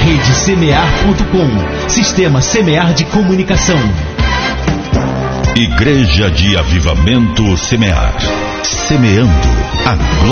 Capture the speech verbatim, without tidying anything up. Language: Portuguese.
rede semear ponto com, Sistema Semear de Comunicação. Igreja de Avivamento Semear, semeando a glória.